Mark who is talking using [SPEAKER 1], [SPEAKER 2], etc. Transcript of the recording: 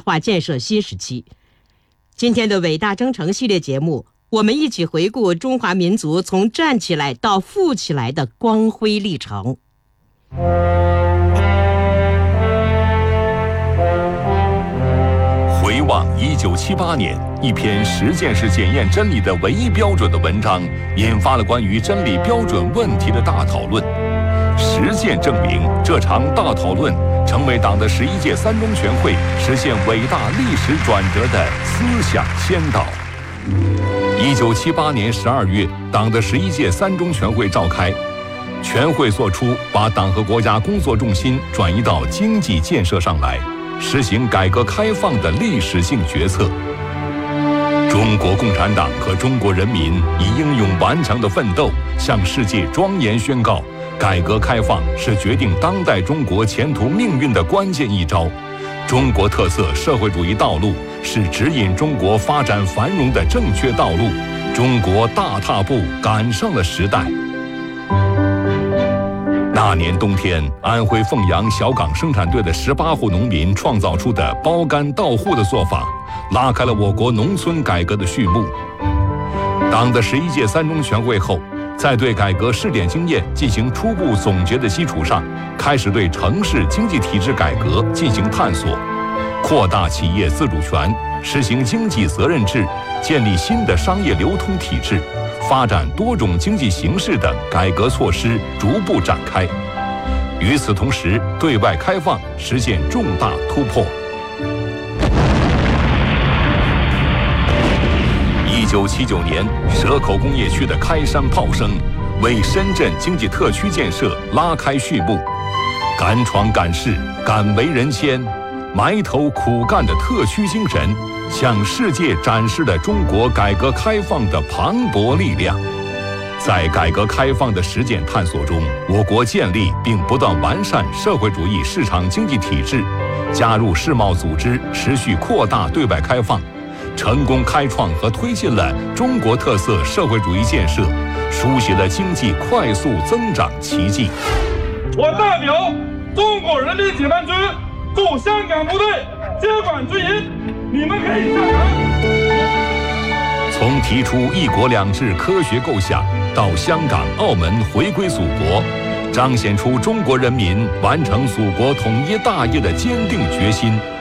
[SPEAKER 1] 化建设新时期。今天的伟大征程系列节目，我们一起回顾中华民族从站起来到富起来的光辉历程。
[SPEAKER 2] 回望1978年，一篇10件事检验真理的唯一标准的文章，引发了关于真理标准问题的大讨论。实践证明，这场大讨论成为党的11届三中全会实现伟大历史转折的思想先导。1978年12月，党的11届三中全会召开，全会作出把党和国家工作重心转移到经济建设上来，实行改革开放的历史性决策。中国共产党和中国人民以英勇顽强的奋斗，向世界庄严宣告，改革开放是决定当代中国前途命运的关键一招，中国特色社会主义道路是指引中国发展繁荣的正确道路，中国大踏步赶上了时代。那年冬天，安徽凤阳小岗生产队的18户农民创造出的包干到户的做法，拉开了我国农村改革的序幕。党的11届三中全会后，在对改革试点经验进行初步总结的基础上，开始对城市经济体制改革进行探索，扩大企业自主权，实行经济责任制，建立新的商业流通体制，发展多种经济形式等改革措施逐步展开。与此同时，对外开放实现重大突破。1979年，蛇口工业区的开山炮声，为深圳经济特区建设拉开序幕。敢闯敢试、敢为人先、埋头苦干的特区精神，向世界展示了中国改革开放的磅礴力量。在改革开放的实践探索中，我国建立并不断完善社会主义市场经济体制，加入世贸组织，持续扩大对外开放，成功开创和推进了中国特色社会主义建设，书写了经济快速增长奇迹。
[SPEAKER 3] 我代表中国人民解放军驻香港部队接管军营，你们可以下岗。
[SPEAKER 2] 从提出“一国两制”科学构想，到香港、澳门回归祖国，彰显出中国人民完成祖国统一大业的坚定决心。